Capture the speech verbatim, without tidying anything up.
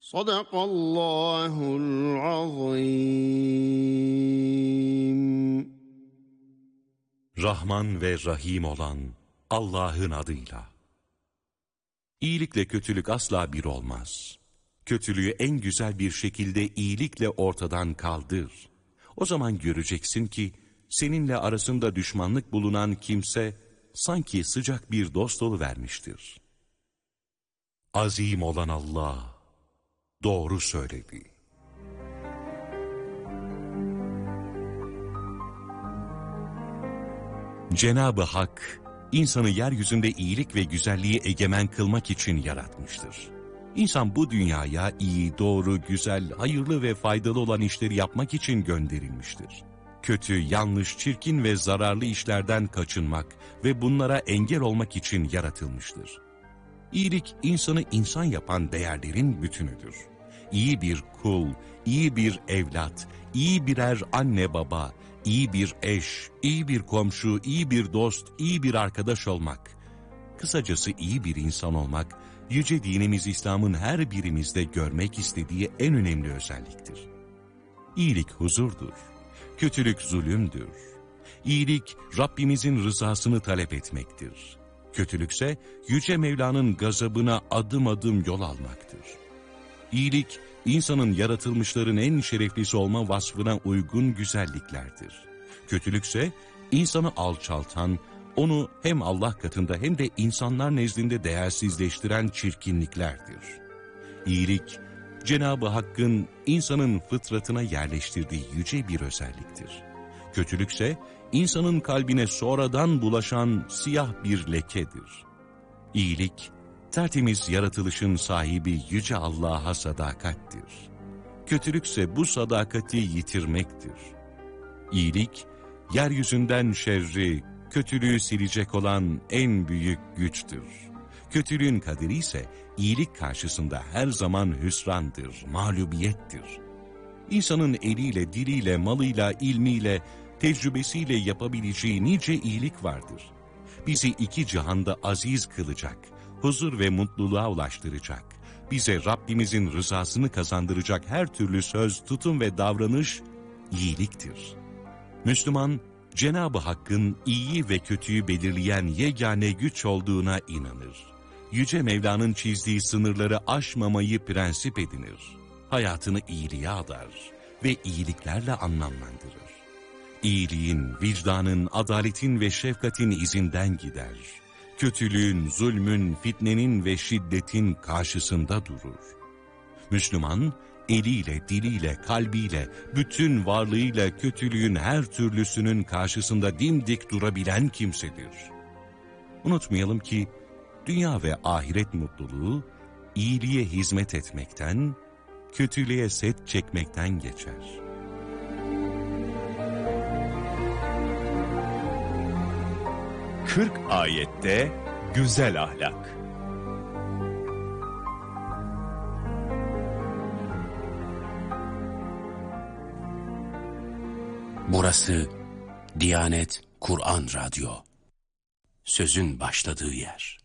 Sadakallahul azim. Rahman ve Rahim olan Allah'ın adıyla. İyilikle kötülük asla bir olmaz. Kötülüğü en güzel bir şekilde iyilikle ortadan kaldır. O zaman göreceksin ki seninle arasında düşmanlık bulunan kimse sanki sıcak bir dost oluvermiştir. Azim olan Allah doğru söyledi. Cenab-ı Hak, insanı yeryüzünde iyilik ve güzelliği egemen kılmak için yaratmıştır. İnsan bu dünyaya iyi, doğru, güzel, hayırlı ve faydalı olan işleri yapmak için gönderilmiştir. Kötü, yanlış, çirkin ve zararlı işlerden kaçınmak ve bunlara engel olmak için yaratılmıştır. İyilik, insanı insan yapan değerlerin bütünüdür. İyi bir kul, iyi bir evlat, iyi birer anne baba, iyi bir eş, iyi bir komşu, iyi bir dost, iyi bir arkadaş olmak. Kısacası iyi bir insan olmak, yüce dinimiz İslam'ın her birimizde görmek istediği en önemli özelliktir. İyilik huzurdur, kötülük zulümdür. İyilik, Rabbimizin rızasını talep etmektir. Kötülükse, Yüce Mevla'nın gazabına adım adım yol almaktır. İyilik, insanın yaratılmışların en şereflisi olma vasfına uygun güzelliklerdir. Kötülükse, insanı alçaltan, onu hem Allah katında hem de insanlar nezdinde değersizleştiren çirkinliklerdir. İyilik, Cenab-ı Hakk'ın insanın fıtratına yerleştirdiği yüce bir özelliktir. Kötülükse, insanın kalbine sonradan bulaşan siyah bir lekedir. İyilik, tertemiz yaratılışın sahibi yüce Allah'a sadakattir. Kötülükse bu sadakati yitirmektir. İyilik, yeryüzünden şerri, kötülüğü silecek olan en büyük güçtür. Kötülüğün kaderi ise iyilik karşısında her zaman hüsrandır, mağlubiyettir. İnsanın eliyle, diliyle, malıyla, ilmiyle, tecrübesiyle yapabileceği nice iyilik vardır. Bizi iki cihanda aziz kılacak, huzur ve mutluluğa ulaştıracak, bize Rabbimizin rızasını kazandıracak her türlü söz, tutum ve davranış iyiliktir. Müslüman, Cenab-ı Hakk'ın iyi ve kötüyü belirleyen yegane güç olduğuna inanır. Yüce Mevla'nın çizdiği sınırları aşmamayı prensip edinir. Hayatını iyiliğe adar ve iyiliklerle anlamlandırır. İyiliğin, vicdanın, adaletin ve şefkatin izinden gider. Kötülüğün, zulmün, fitnenin ve şiddetin karşısında durur. Müslüman, eliyle, diliyle, kalbiyle, bütün varlığıyla kötülüğün her türlüsünün karşısında dimdik durabilen kimsedir. Unutmayalım ki, dünya ve ahiret mutluluğu, iyiliğe hizmet etmekten, kötülüğe set çekmekten geçer. kırk ayette güzel ahlak. Burası Diyanet Kur'an Radyo. Sözün başladığı yer.